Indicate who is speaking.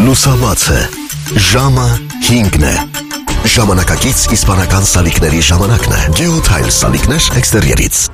Speaker 1: Լուսաբաց է, ժամը 5-ն է։ Ժամանակակից իսպանական սալիկների ժամանակն է։ Գեոթայլ սալիկներ էքստերիերից։